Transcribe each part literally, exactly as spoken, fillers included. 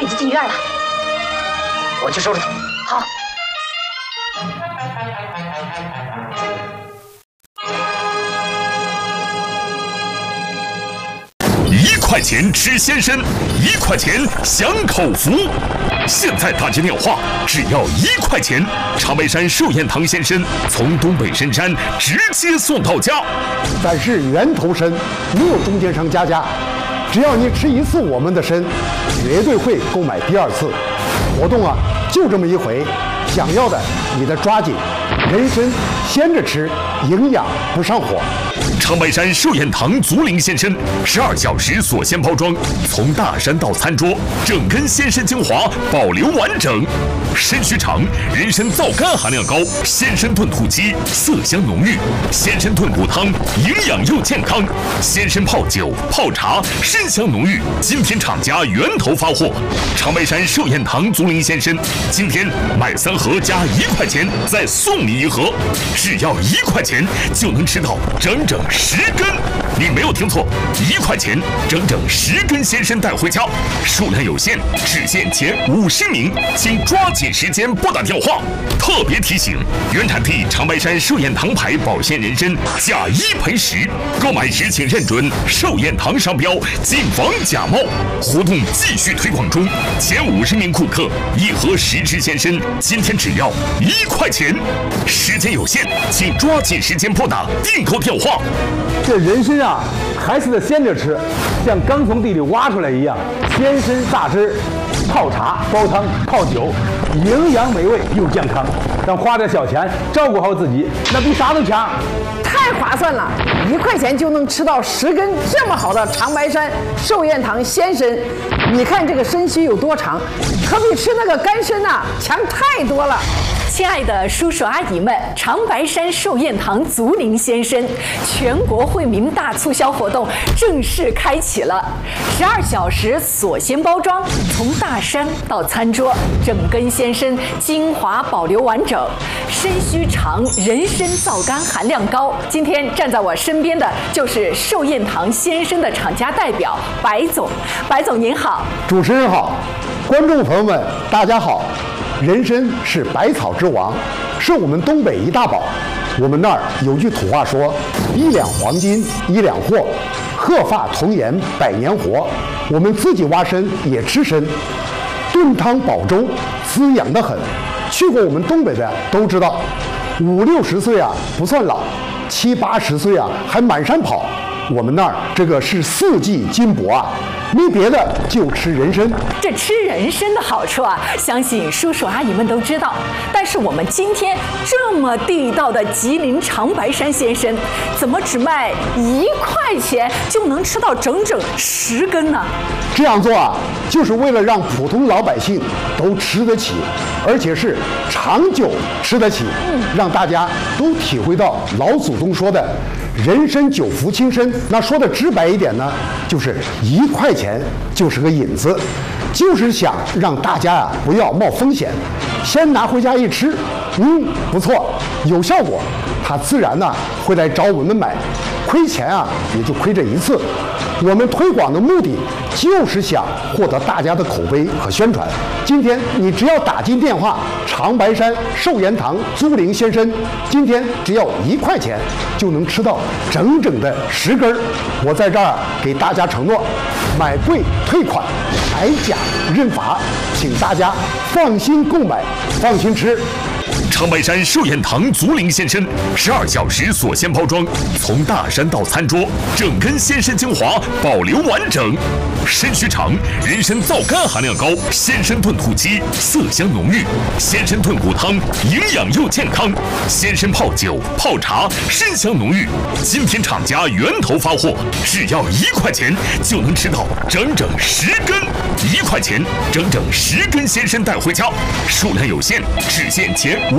已经进医院了， 我去收拾他。 好。 一块钱吃鲜参，一块钱享口福。现在打进电话，只要一块钱，长白山寿宴堂鲜参从东北深山直接送到家。 咱是源头参，没有中间商加价。只要你吃一次我们的参，绝对会购买第二次。活动啊，就这么一回，想要的你得抓紧。人参鲜着吃，营养不上火。 长白山寿宴堂竹林鲜参，十二小时锁鲜包装，从大山到餐桌，整根鲜参精华保留完整。参须长，人参皂苷含量高，鲜参炖土鸡色香浓郁，鲜参炖骨汤营养又健康，鲜参泡酒泡茶参香浓郁。今天厂家源头发货，长白山寿宴堂竹林鲜参，今天买三盒加一块钱，再送你一盒，只要一块钱就能吃到整整十根。你没有听错，一块钱整整十根鲜参带回家，数量有限，只限前五十名，请抓紧时间拨打电话。特别提醒：原产地长白山寿宴堂牌保鲜人参，假一赔十，购买时请认准寿宴堂商标，谨防假冒。活动继续推广中，前五十名顾客一盒十支鲜参，今天只要一块钱。时间有限，请抓紧时间拨打订购电话。 这人参啊，还是得鲜着吃，像刚从地里挖出来一样，鲜参榨汁、泡茶、煲汤、泡酒，营养美味又健康。咱花点小钱照顾好自己，那比啥都强。 太划算了，一块钱就能吃到十根这么好的长白山寿宴堂鲜参。你看这个参须有多长，可比吃那个干参呐、啊、强太多了。 亲爱的叔叔阿姨们，长白山寿宴堂竹林鲜参全国惠民大促销活动正式开启了，十二小时锁鲜包装，从大山到餐桌，整根鲜参精华保留完整，参须长，人参皂苷含量高。今天站在我身边的就是寿宴堂鲜参的厂家代表白总，白总您好。 主持人好，观众朋友们大家好。人参是百草之王，是我们东北一大宝。我们那儿有句土话说：“一两黄金一两货，鹤发童颜百年活。”我们自己挖参也吃参，炖汤煲粥，滋养得很。去过我们东北的都知道，五六十岁啊不算老，七八十岁啊还满山跑。我们那儿这个是四季金箔啊，没别的，就吃人参。 这吃人参的好处啊，相信叔叔阿姨们都知道。但是我们今天这么地道的吉林长白山鲜参，怎么只卖一块钱就能吃到整整十根呢？ 这样做啊，就是为了让普通老百姓都吃得起，而且是长久吃得起，让大家都体会到老祖宗说的人参久服轻身。那说的直白一点呢，就是一块钱就是个引子，就是想让大家啊不要冒风险，先拿回家一吃，嗯，不错，有效果，他自然呢会来找我们买，亏钱啊也就亏这一次。我们推广的目的就是想获得大家的口碑和宣传。今天你只要打进电话，长白山寿宴堂竹林鲜参，今天只要一块钱就能吃到整整的十根。我在这儿给大家承诺，买贵退款，买假认罚，请大家放心购买，放心吃。 长白山寿宴堂竹林鲜参，十二小时锁鲜包装，从大山到餐桌，整根鲜参精华保留完整。参须长，人参皂苷含量高，鲜参炖土鸡色香浓郁，鲜参炖骨汤营养又健康，鲜参泡酒泡茶参香浓郁。今天厂家源头发货，只要一块钱就能吃到整整十根，一块钱整整十根鲜参带回家，数量有限，只限前五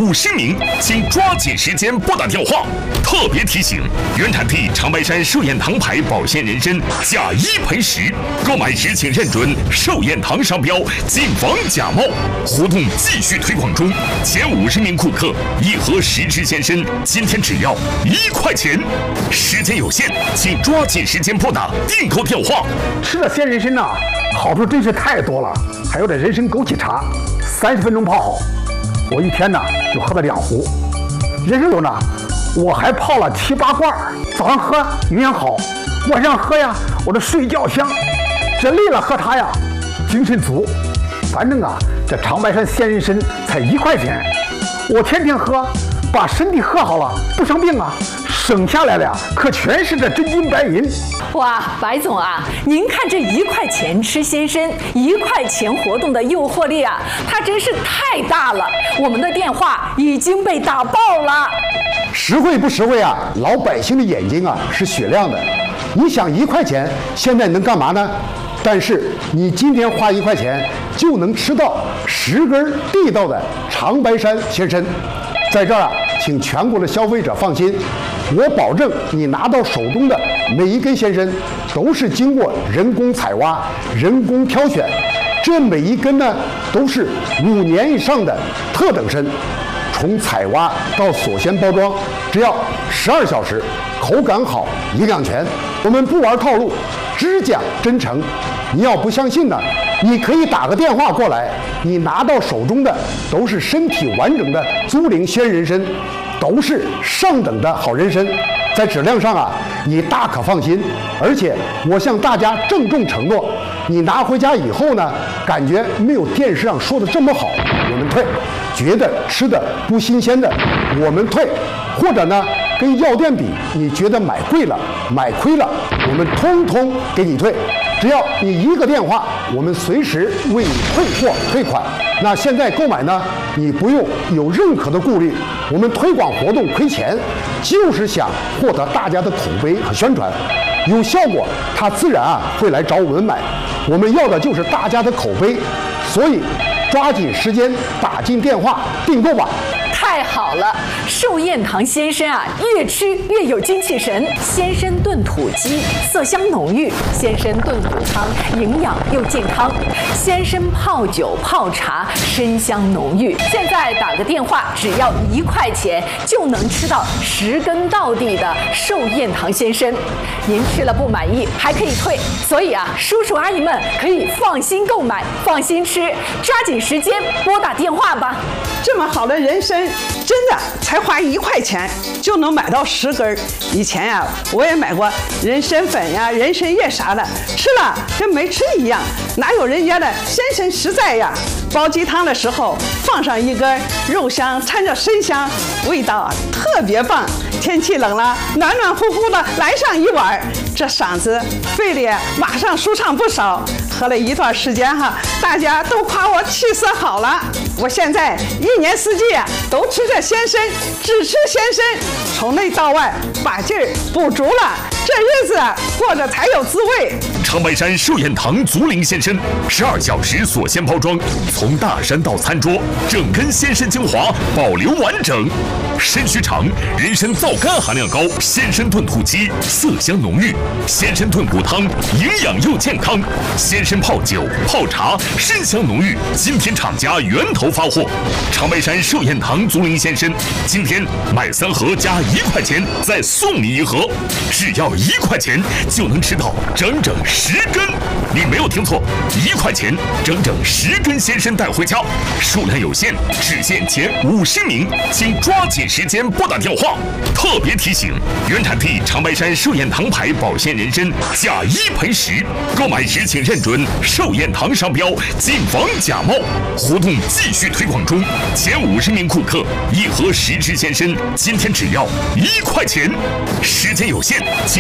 五十名，请抓紧时间拨打电话。特别提醒：原产地长白山寿宴堂牌保鲜人参假一赔十，购买时请认准寿宴堂商标，谨防假冒。活动继续推广中，前五十名顾客一盒十支鲜参，今天只要一块钱。时间有限，请抓紧时间拨打订购电话。 吃了鲜人参呐，好处真是太多了。还有这人参枸杞茶，三十分钟泡好，我一天呢就喝了两壶。人参油呢，我还泡了七八罐，早上喝营养好，晚上喝呀，我这睡觉香。这累了喝它呀，精神足。反正啊，这长白山鲜人参才一块钱，我天天喝，把身体喝好了，不生病啊。省下来的呀，可全是这真金白银。 哇，白总啊，您看这一块钱吃鲜参，一块钱活动的诱惑力啊，它真是太大了。我们的电话已经被打爆了。 实惠不实惠啊？老百姓的眼睛啊是雪亮的。你想一块钱现在能干嘛呢？但是你今天花一块钱就能吃到十根地道的长白山鲜参。在这儿啊，请全国的消费者放心，我保证你拿到手中的每一根鲜参都是经过人工采挖、人工挑选，这每一根呢都是五年以上的特等参，从采挖到锁鲜包装，只要十二小时，口感好，营养全。我们不玩套路，只讲真诚。你要不相信呢，你可以打个电话过来，你拿到手中的都是身体完整的租龄鲜人参，都是上等的好人参，在质量上啊，你大可放心。而且我向大家郑重承诺，你拿回家以后呢，感觉没有电视上说的这么好，我们退；觉得吃的不新鲜的，我们退；或者呢，跟药店比，你觉得买贵了、买亏了，我们通通给你退。只要你一个电话，我们随时为你退货退款。那现在购买呢，你不用有任何的顾虑。我们推广活动亏钱，就是想获得大家的口碑和宣传，有效果，他自然啊会来找我们买。我们要的就是大家的口碑，所以抓紧时间打进电话订购吧。 太好了，寿宴堂鲜参啊，越吃越有精气神。鲜参炖土鸡，色香浓郁；鲜参炖骨汤，营养又健康；鲜参泡酒泡茶，参香浓郁。现在打个电话，只要一块钱就能吃到十根到底的寿宴堂鲜参。您吃了不满意还可以退，所以啊，叔叔阿姨们可以放心购买，放心吃，抓紧时间拨打电话吧。 这么好的人参，真的才花一块钱就能买到十根儿。以前呀、啊，我也买过人参粉呀、人参叶啥的，吃了跟没吃一样，哪有人家的鲜参实在呀？煲鸡汤的时候放上一根，肉香掺着参香，味道啊特别棒。天气冷了，暖暖乎乎的来上一碗，这嗓子肺里马上舒畅不少。喝了一段时间哈，大家都夸我气色好了。我现在一年四季啊都吃着鲜参，只吃鲜参，从内到外把劲儿补足了，这日子过着才有滋味。 长白山寿宴堂足龄鲜参，十二小时锁鲜包装，从大山到餐桌，整根鲜参精华保留完整。参须长，人参皂苷含量高；鲜参炖土鸡，色香浓郁；鲜参炖骨汤，营养又健康；鲜参泡酒泡茶，参香浓郁。今天厂家源头发货，长白山寿宴堂足龄鲜参，今天买三盒加一块钱，再送你一盒，只要一块钱就能吃到整整十根。你没有听错，一块钱整整十根鲜参带回家，数量有限，只限前五十名，请抓紧时间拨打电话。特别提醒：原产地长白山寿宴堂牌保鲜人参假一赔十，购买时请认准寿宴堂商标，谨防假冒。活动继续推广中，前五十名顾客一盒十支鲜参，今天只要一块钱。时间有限，请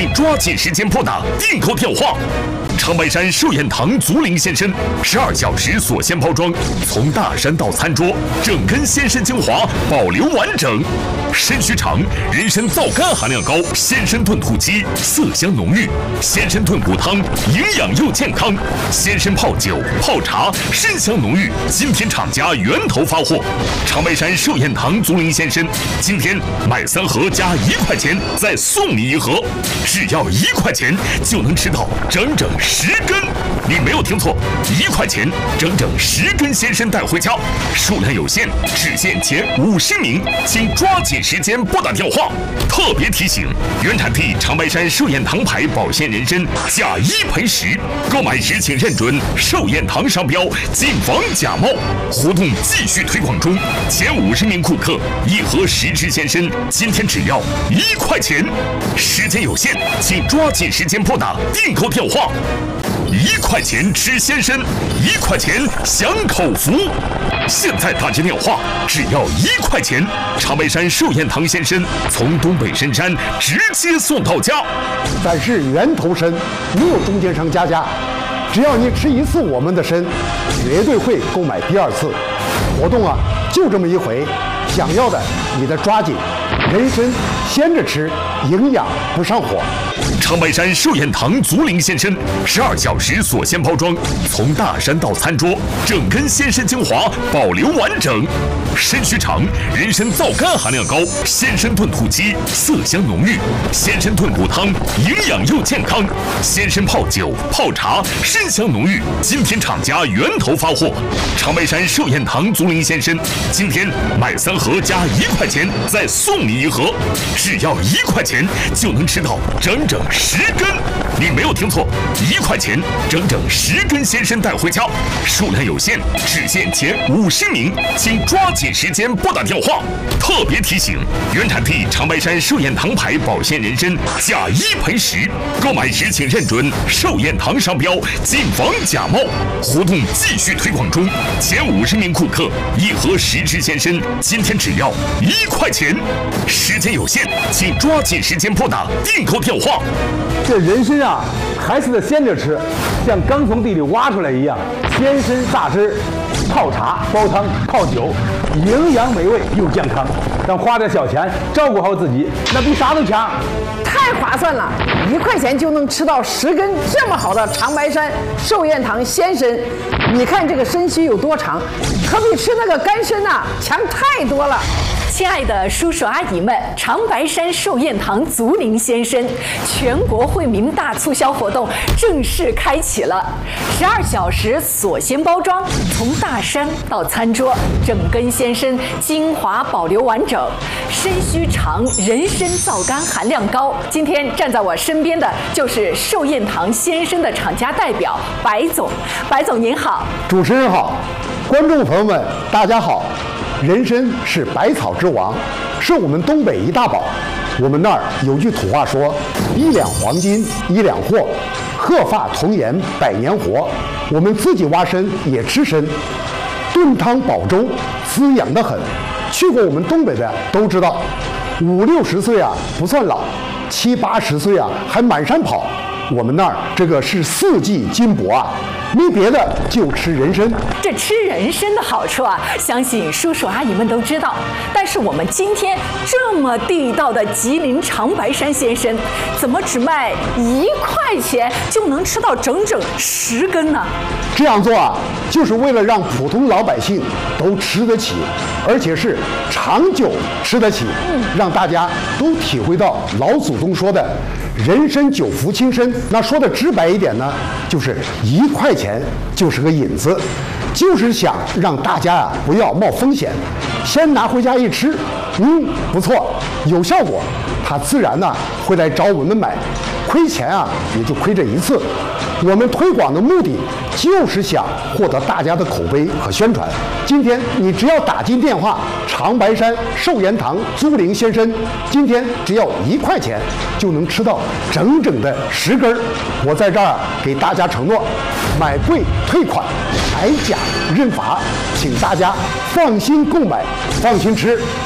请抓紧时间拨打订购电话。长白山寿宴堂竹林鲜参，十二小时锁鲜包装，从大山到餐桌，整根鲜参精华保留完整。参须长，人参皂苷含量高，鲜参炖土鸡色香浓郁，鲜参炖骨汤营养又健康，鲜参泡酒泡茶参香浓郁。今天厂家源头发货，长白山寿宴堂竹林鲜参，今天买三盒加一块钱，再送你一盒，只要一块钱就能吃到整整十根。你没有听错，一块钱整整十根鲜参带回家，数量有限，只限前五十名，请抓紧时间拨打电话。特别提醒：原产地长白山寿宴堂牌保鲜人参，假一赔十，购买时请认准寿宴堂商标，谨防假冒。活动继续推广中，前五十名顾客一盒十支鲜参，今天只要一块钱。时间有限，请抓紧时间拨打订购电话。一块钱吃鲜参，一块钱享口福。现在打接电话，只要一块钱，长白山寿宴堂鲜参从东北深山直接送到家。 咱是源头参，没有中间商加价。只要你吃一次我们的参，绝对会购买第二次。活动啊，就这么一回，想要的你得抓紧。人参鲜着吃，营养不上火。 长白山寿宴堂竹林鲜参，十二小时锁鲜包装，从大山到餐桌，整根鲜参精华保留完整。参须长，人参皂苷含量高，鲜参炖土鸡色香浓郁，鲜参炖骨汤营养又健康，鲜参泡酒泡茶参香浓郁。今天厂家源头发货，长白山寿宴堂竹林鲜参，今天买三盒加一块钱，再送你一盒，只要一块钱就能吃到整整十根。你没有听错，一块钱整整十根鲜参带回家，数量有限，只限前五十名，请抓紧时间拨打电话。特别提醒：原产地长白山寿宴堂牌保鲜人参，假一赔十，购买时请认准寿宴堂商标，谨防假冒。活动继续推广中，前五十名顾客一盒十支鲜参，今天只要一块钱。时间有限，请抓紧时间拨打订购电话。 这人参啊，还是得鲜着吃，像刚从地里挖出来一样。鲜参榨汁、泡茶、煲汤、泡酒，营养美味又健康。咱花点小钱照顾好自己，那比啥都强。 太划算了，一块钱就能吃到十根这么好的长白山寿宴堂鲜参。你看这个参须有多长，可比吃那个干参呐、啊、强太多了。 亲爱的叔叔阿姨们，长白山寿宴堂竹林鲜参全国惠民大促销活动正式开启了，十二小时锁鲜包装，从大山到餐桌，整根鲜参精华保留完整，参须长，人参皂苷含量高。今天站在我身边的就是寿宴堂鲜参的厂家代表白总，白总您好。 主持人好，观众朋友们大家好。人参是百草之王，是我们东北一大宝。我们那儿有句土话说：“一两黄金一两货，鹤发童颜百年活。”我们自己挖参也吃参，炖汤煲粥，滋养得很。去过我们东北的都知道，五六十岁啊不算老，七八十岁啊还满山跑。我们那儿这个是四季金箔啊，没别的就吃人参。 这吃人参的好处啊，相信叔叔阿姨们都知道。但是我们今天这么地道的吉林长白山鲜参，怎么只卖一块钱就能吃到整整十根呢？ 这样做啊，就是为了让普通老百姓都吃得起，而且是长久吃得起，让大家都体会到老祖宗说的人参久服轻身。那说的直白一点呢，就是一块钱就是个引子，就是想让大家啊不要冒风险，先拿回家一吃，嗯，不错，有效果，他自然呢会来找我们买，亏钱啊也就亏这一次。我们推广的目的就是想获得大家的口碑和宣传。今天你只要打进电话长白山寿宴堂竹林鲜参，今天只要一块钱就能吃到整整的十根。我在这儿给大家承诺，买贵退款，买假认罚，请大家放心购买，放心吃。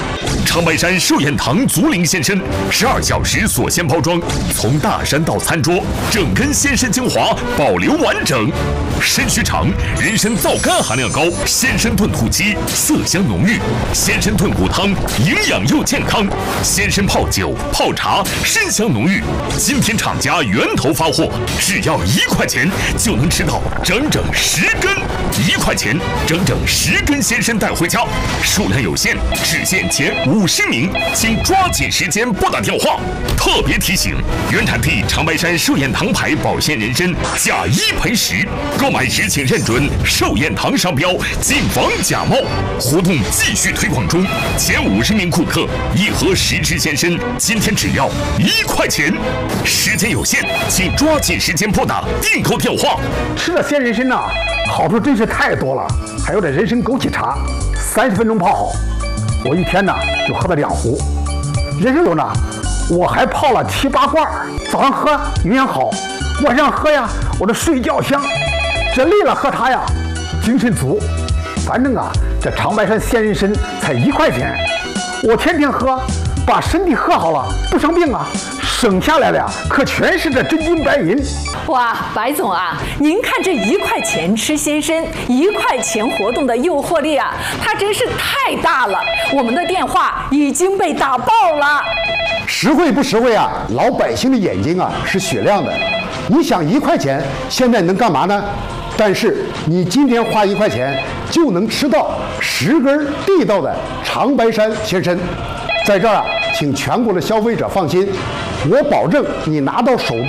长白山寿宴堂竹林鲜参，十二小时锁鲜包装，从大山到餐桌，整根鲜参精华保留完整。参须长，人参皂苷含量高，鲜参炖土鸡色香浓郁，鲜参炖骨汤营养又健康，鲜参泡酒泡茶参香浓郁。今天厂家源头发货，只要一块钱就能吃到整整十根，一块钱整整十根鲜参带回家，数量有限，只限前五十名，请抓紧时间拨打电话。特别提醒：原产地长白山寿宴堂牌保鲜人参，假一赔十，购买时请认准寿宴堂商标，谨防假冒。活动继续推广中，前五十名顾客一盒十支鲜参，今天只要一块钱。时间有限，请抓紧时间拨打订购电话。 吃了鲜人参呐，好处真是太多了。还有这人参枸杞茶，三十分钟泡好，我一天呢就喝了两壶。人参油呢，我还泡了七八罐，早上喝营养好，晚上喝呀，我这睡觉香。这累了喝它呀，精神足。反正啊，这长白山鲜人参才一块钱，我天天喝，把身体喝好了，不生病啊。省下来的呀，可全是这真金白银。 哇，白总啊，您看这一块钱吃鲜参，一块钱活动的诱惑力啊，它真是太大了。我们的电话已经被打爆了。 实惠不实惠啊？老百姓的眼睛啊是雪亮的。你想一块钱现在能干嘛呢？但是你今天花一块钱就能吃到十根地道的长白山鲜参。在这儿啊，请全国的消费者放心，我保证你拿到手